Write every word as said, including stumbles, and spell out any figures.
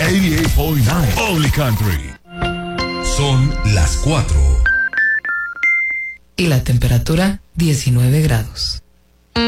ochenta y ocho punto nueve Only Country. Son las cuatro. Y la temperatura diecinueve grados.